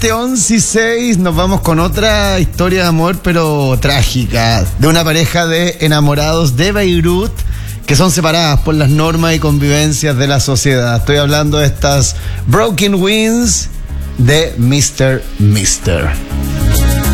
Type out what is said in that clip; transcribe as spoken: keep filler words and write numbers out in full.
Exactamente, once y seis. Nos vamos con otra historia de amor, pero trágica, de una pareja de enamorados de Beirut que son separadas por las normas y convivencias de la sociedad. Estoy hablando de estas Broken Wings de mister Mister